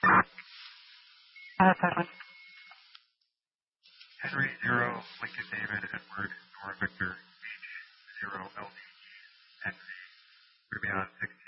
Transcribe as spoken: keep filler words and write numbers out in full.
Henry zero, Lincoln David, Edward, Nora Victor, H zero, L T E, N V, Rubion sixteen.